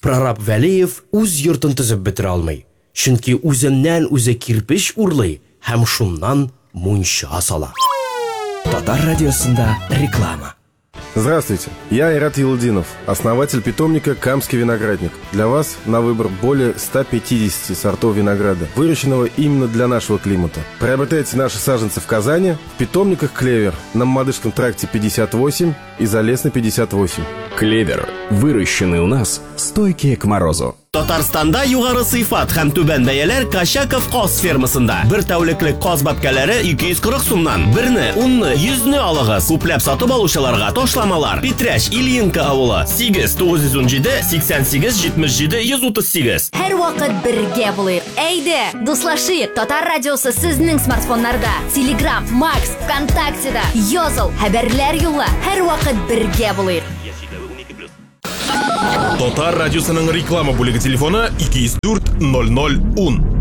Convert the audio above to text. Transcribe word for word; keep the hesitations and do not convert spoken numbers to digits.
Прораб Вәлиев үз йортын төзеп бетерә алмый. Чөнки үзеннән үзе кирпич урлый һәм шуннан мунча сала. Татар радиосында реклама. Здравствуйте, я Айрат Елудинов, основатель питомника «Камский виноградник». Для вас на выбор более ста пятидесяти сортов винограда, выращенного именно для нашего климата. Приобретайте наши саженцы в Казани, в питомниках «Клевер» на Мамадышском тракте пятьдесят восемь и Залесной пятьдесят восемь. «Клевер» выращенный у нас, стойкие к морозу. Татарстанда югары сыйфат һәм түбән бәяләр Кашаков каз фермасында. Бер тәүлеклек каз бәбкәләре ике йөз кырык сумнан. Берне, унны, йөзне алыгыз. Күпләп сатып алучыларга ташламалар. Питрәш, Ильинка авылы. сигез тугыз йөз унҗиде сиксән сигез җитмеш җиде йөз утыз сигез. Һәр вакыт бергә булыйк. Әйдә, дуслашыйк. Татар радиосы сезнең смартфоннарда. Telegram, Max, ВКонтактеда. Языл, хәбәрләр юлла. Һәр вакыт бергә булыйк. Татар радиосының реклама бүлеге телефоны ике йөз дүрт ноль ноль ун.